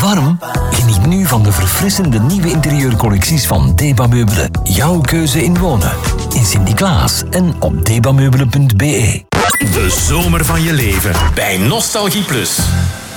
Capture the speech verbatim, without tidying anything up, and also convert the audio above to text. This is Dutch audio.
warm? Geniet nu van de verfrissende nieuwe interieurcollecties van Deba Meubelen. Jouw keuze in wonen. In Sint-Niklaas en op debameubelen punt be. De zomer van je leven bij Nostalgie Plus.